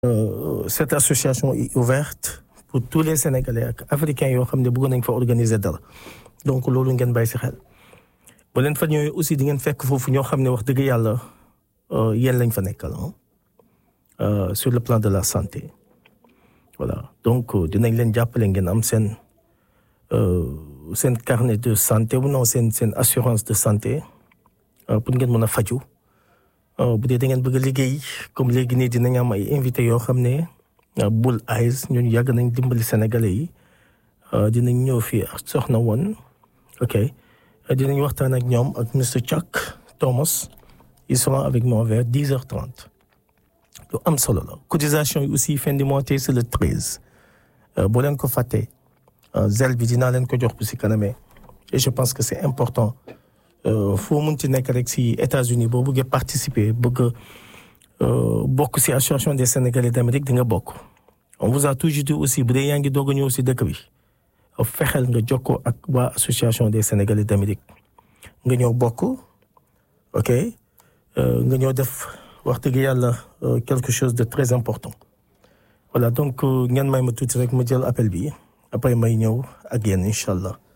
Cette association est ouverte pour tous les Sénégalais ak africains yoo xam ne bëgg nañ fa organiser dara donc loolu ngeen bàyyi si xel. bu leen fa ñëwee aussi di ngeen fekk foofu ñoo xam ne wax dëgg yàlla yéen lañ fa nekkal sur le plan de la santé voilà donc dinañ leen jàppale ngeen am seen carnet de santé ou non seen assurance de santé pour ngeen mën a faju bu dee da ngeen bëgg a liggéey comme léegi nii dinañ am ay invités yoo xam ne Bull Eyes ñun yàgg nañ dimbali sénégalais yi dinañ ñëw fii ak soxna woon ok dinañ waxtaan ak ñoom ak Mr Chuck Thomas ils seront avec moi vers 10h30 lu am solo la cotisation yi aussi fin du mois tey c'est le 13 boo leen ko fàttee zel bi dinaa leen ko jox bu si kanamee et je pense que c'est important foo munti nekk rek si États-Unis boo bëggee participer bëgg bokk si association des Sénégalais d'Amérique di nga bokk on vous a toujours dit aussi bu dee yaa ngi doog a ñëw si dëkk bi fexeel nga jokkoo ak waa association des Sénégalais d'Amérique nga ñëw bokk ok nga ñëw def wax dëgg yàlla quelque chose de très important voilà donc ngeen may ma tuuti rek ma jël appel bi après may ñëw ak yéen incha allah.